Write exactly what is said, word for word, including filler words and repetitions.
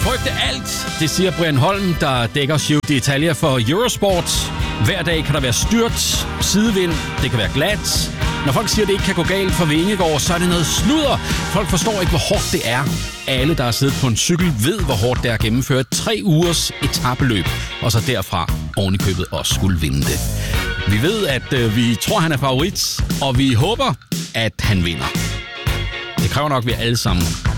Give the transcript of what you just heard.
frygte alt, det siger Brian Holm, der dækker Giro d'Italia for Eurosport. Hver dag kan der være styrt, sidevind, det kan være glat. Når folk siger, at det ikke kan gå galt for Vingegaard, så er det noget sludder. Folk forstår ikke, hvor hårdt det er. Alle, der har siddet på en cykel, ved, hvor hårdt det er at gennemføre tre ugers etapeløb, og så derfra oven i købet også skulle vinde det. Vi ved, at øh, vi tror, han er favorit, og vi håber, at han vinder. Det kræver nok, at vi alle sammen